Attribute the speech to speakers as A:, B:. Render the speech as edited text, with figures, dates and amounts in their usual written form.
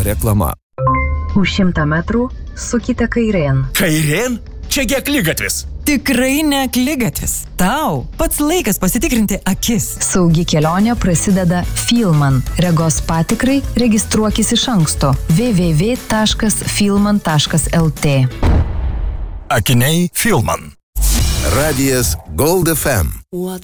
A: reklama.
B: Už 100 metrų sukite kairėn.
C: Kairėn? Čiagi akligatvis.
D: Tikrai ne akligatvis. Tau pats laikas pasitikrinti akis.
B: Saugi kelionė prasideda Filman. Regos patikrai registruokis iš anksto. www.filman.lt.
C: Akiniai Filman.
A: Radijas Gold FM.
E: What's